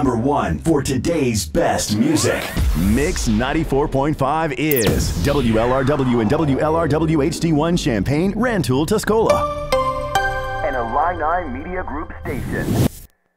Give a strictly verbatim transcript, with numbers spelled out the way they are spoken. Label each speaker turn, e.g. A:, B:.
A: number one for today's best music. Mix ninety-four point five is W L R W and W L R W H D one Champaign, Rantoul, Tuscola.
B: An Illini Media Group station.